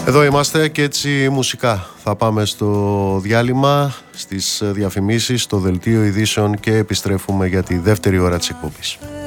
Εδώ είμαστε και έτσι μουσικά. Θα πάμε στο διάλειμμα, στις διαφημίσεις, στο δελτίο ειδήσεων και επιστρέφουμε για τη δεύτερη ώρα της εκπομπής.